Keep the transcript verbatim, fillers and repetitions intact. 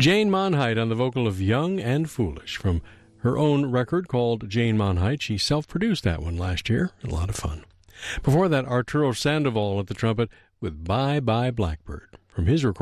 Jane Monheit on the vocal of Young and Foolish from her own record called Jane Monheit. She self-produced that one last year. A lot of fun. Before that, Arturo Sandoval at the trumpet with Bye Bye Blackbird from his recording.